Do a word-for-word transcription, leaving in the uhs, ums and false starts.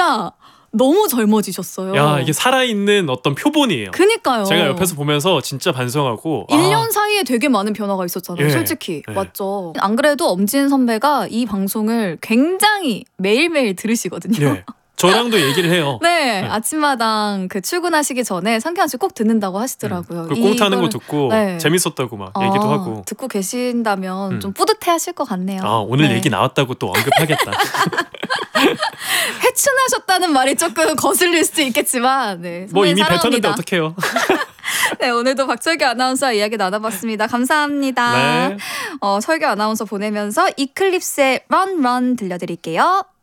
진짜 너무 젊어지셨어요. 야, 이게 살아있는 어떤 표본이에요. 그니까요. 제가 옆에서 보면서 진짜 반성하고 일 년 아. 사이에 되게 많은 변화가 있었잖아요. 예. 솔직히. 예. 맞죠. 안 그래도 엄지은 선배가 이 방송을 굉장히 매일매일 들으시거든요. 예. 저랑도 얘기를 해요. 네, 네. 아침마당 그 출근하시기 전에 성기환 씨 꼭 듣는다고 하시더라고요. 음. 그 꽁타는 거 이거를- 듣고 네. 재밌었다고 막 아, 얘기도 하고. 듣고 계신다면 음. 좀 뿌듯해하실 것 같네요. 아, 오늘 네. 얘기 나왔다고 또 언급하겠다. 회춘하셨다는 말이 조금 거슬릴 수도 있겠지만 네, 뭐 이미 사랑합니다. 뱉었는데 어떡해요. 네, 오늘도 박철규 아나운서와 이야기 나눠봤습니다. 감사합니다. 네. 어, 철규 아나운서 보내면서 이클립스의 Run Run 들려드릴게요.